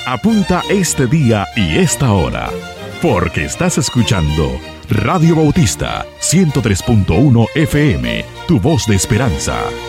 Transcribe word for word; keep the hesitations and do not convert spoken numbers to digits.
Apunta este día y esta hora, porque estás escuchando Radio Bautista ciento tres punto uno F M, tu voz de esperanza.